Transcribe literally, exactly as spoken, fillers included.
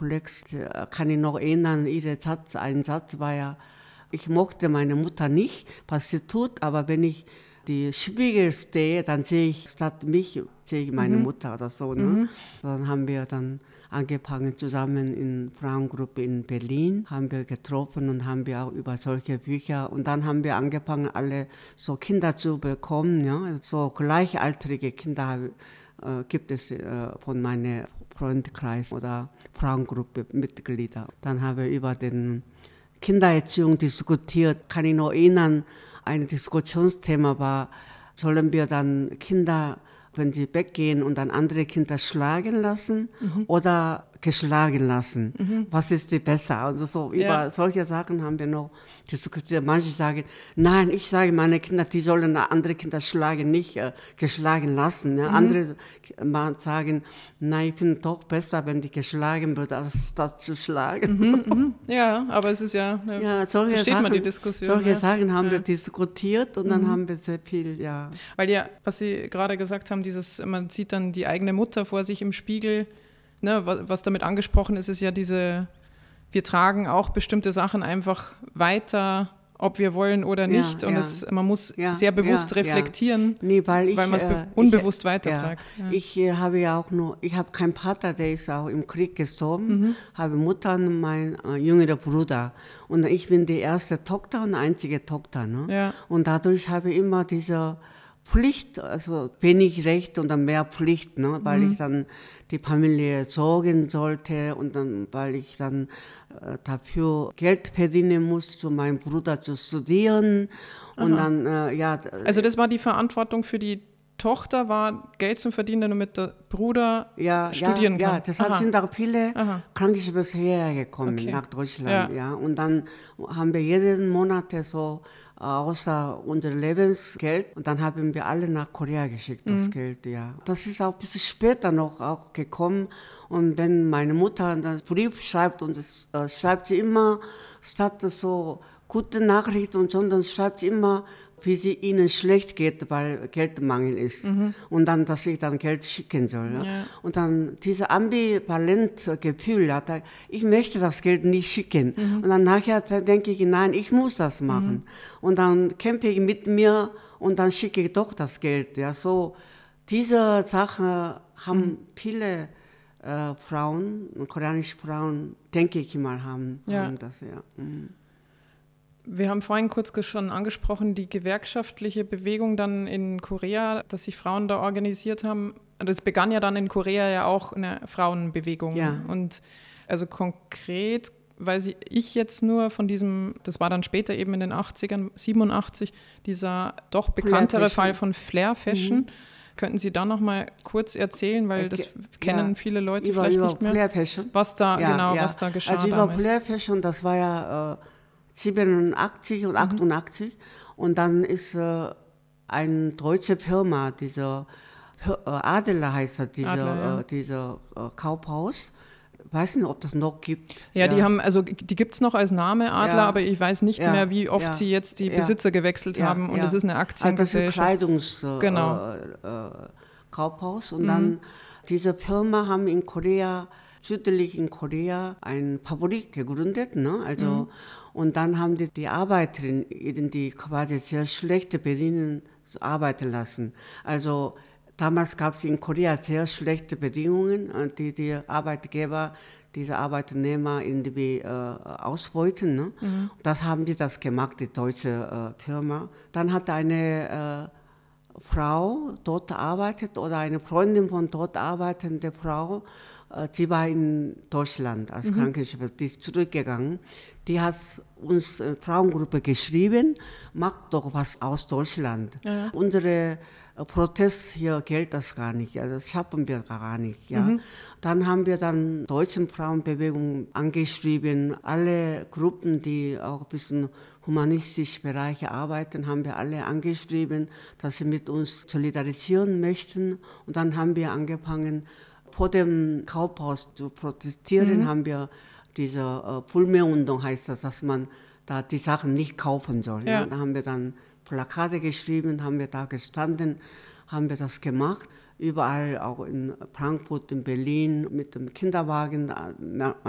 Komplex, kann ich noch erinnern, ihr Satz, ein Satz war ja, ich mochte meine Mutter nicht, was sie tut, aber wenn ich die Spiegel stehe, dann sehe ich statt mich, sehe ich meine mhm. Mutter oder so. Ne? Mhm. Dann haben wir dann angefangen zusammen in Frauengruppe in Berlin, haben wir getroffen und haben wir auch über solche Bücher und dann haben wir angefangen, alle so Kinder zu bekommen, ja, so gleichaltrige Kinder äh, gibt es äh, von meinem Freundeskreis oder Frauengruppe Mitglieder. Dann haben wir über den Kindererziehung diskutiert, kann ich noch erinnern, ein Diskussionsthema war, sollen wir dann Kinder, wenn sie weggehen und dann andere Kinder schlagen lassen mhm. oder geschlagen lassen? Mhm. Was ist die besser? Also so ja. Über solche Sachen haben wir noch diskutiert. Manche sagen, nein, ich sage meine Kinder, die sollen andere Kinder schlagen, nicht äh, geschlagen lassen. Ja? Mhm. Andere sagen, nein, ich finde doch besser, wenn die geschlagen wird, als das zu schlagen. Mhm, mhm. Ja, aber es ist ja, ne, ja solche versteht Sachen, man die Diskussion. Solche ja. Sachen haben ja. wir diskutiert und mhm. dann haben wir sehr viel, ja. Weil ja, was Sie gerade gesagt haben, dieses, man sieht dann die eigene Mutter vor sich im Spiegel, ne, was, was damit angesprochen ist, ist ja diese, wir tragen auch bestimmte Sachen einfach weiter, ob wir wollen oder nicht. Ja, und ja. Es, man muss ja, sehr bewusst ja, reflektieren, ja. Nee, weil, weil man es be- unbewusst ich, weitertragt. Ja. Ja. Ich äh, habe ja auch nur, ich habe keinen Vater, der ist auch im Krieg gestorben, mhm. habe Mutter und mein äh, jüngerer Bruder. Und ich bin die erste Tochter und einzige Tochter. Ne? Ja. Und dadurch habe ich immer diese Pflicht, also wenig Recht und dann mehr Pflicht, ne? Weil mhm. ich dann die Familie sorgen sollte und dann, weil ich dann äh, dafür Geld verdienen muss, zu meinem Bruder zu studieren. Und Aha. dann, äh, ja. Also das war die Verantwortung für die Tochter, war Geld zu verdienen, damit der Bruder ja, studieren ja, kann? Ja, deshalb Aha. sind auch viele Krankenschwester hergekommen okay. nach Deutschland. Ja. Ja. Und dann haben wir jeden Monat so außer unser Lebensgeld. Und dann haben wir alle nach Korea geschickt, das mhm. Geld, ja. Das ist auch ein bisschen später noch auch gekommen. Und wenn meine Mutter einen Brief schreibt, und das äh, schreibt sie immer, statt so gute Nachrichten und so, dann schreibt sie immer, wie sie ihnen schlecht geht, weil Geldmangel ist. Mhm. Und dann, dass ich dann Geld schicken soll. Ja. Ja. Und dann dieses ambivalente Gefühl, ja, da, ich möchte das Geld nicht schicken. Mhm. Und dann nachher denke ich, nein, ich muss das machen. Mhm. Und dann kämpfe ich mit mir und dann schicke ich doch das Geld. Ja. So, diese Sache haben mhm. viele äh, Frauen, koreanische Frauen, denke ich mal, haben, ja. haben das. Ja. Mhm. Wir haben vorhin kurz schon angesprochen, die gewerkschaftliche Bewegung dann in Korea, dass sich Frauen da organisiert haben. Das begann ja dann in Korea ja auch eine Frauenbewegung. Ja. Und also konkret weiß ich jetzt nur von diesem, das war dann später eben in den achtzigern, siebenundachtzig, dieser doch bekanntere Fall von Flair Fashion. Mhm. Könnten Sie da noch mal kurz erzählen, weil das okay. kennen ja. viele Leute über, vielleicht über nicht mehr. Flair Fashion. Was da ja, genau, ja. was da geschah. Also über damals. Flair Fashion, das war ja äh, siebenundachtzig und achtundachtzig. Mhm. Und dann ist äh, eine deutsche Firma, dieser Adler heißt das, dieser, Adler, ja. äh, dieser äh, Kaufhaus. Ich weiß nicht, ob das noch gibt. Ja, ja. die haben, also die gibt es noch als Name Adler, ja. aber ich weiß nicht ja. mehr, wie oft ja. sie jetzt die Besitzer ja. gewechselt ja. haben. Und es ja. ist eine Aktiengesellschaft. Also das ist ein Kleidungs- genau. äh, äh, Kaufhaus. Und mhm. dann diese Firma haben in Korea, südlich in Korea, eine Fabrik gegründet. Ne? Also, mhm. Und dann haben die, die Arbeiterinnen, die quasi sehr schlechte Bedingungen arbeiten lassen. Also damals gab es in Korea sehr schlechte Bedingungen, die die Arbeitgeber, diese Arbeitnehmer irgendwie äh, ausbeuten. Ne? Mhm. Das haben die das gemacht, die deutsche äh, Firma. Dann hat eine äh, Frau dort arbeitet oder eine Freundin von dort arbeitende Frau, äh, die war in Deutschland als mhm. Krankenschwester, die ist zurückgegangen. Die hat uns äh, Frauengruppe geschrieben, macht doch was aus Deutschland. Ja. Unsere Protest hier gilt das gar nicht, also das schaffen wir gar nicht. Ja. Mhm. Dann haben wir dann deutsche Frauenbewegung angeschrieben, alle Gruppen, die auch ein bisschen humanistische Bereiche arbeiten, haben wir alle angeschrieben, dass sie mit uns solidarisieren möchten. Und dann haben wir angefangen, vor dem Kaufhaus zu protestieren, mhm. haben wir diese äh, Pulme-Undung heißt das, dass man da die Sachen nicht kaufen soll. Ja. Ja. Da haben wir dann Plakate geschrieben, haben wir da gestanden, haben wir das gemacht. Überall, auch in Frankfurt, in Berlin, mit dem Kinderwagen.